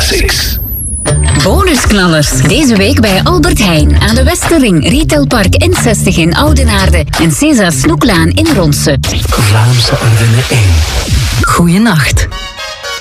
Classics. Bonusknallers. Deze week bij Albert Heijn aan de Westerring, Retailpark N60 in Oudenaarde en César Snoeklaan in Ronse. Vlaamse Ardennen 1. Goeienacht.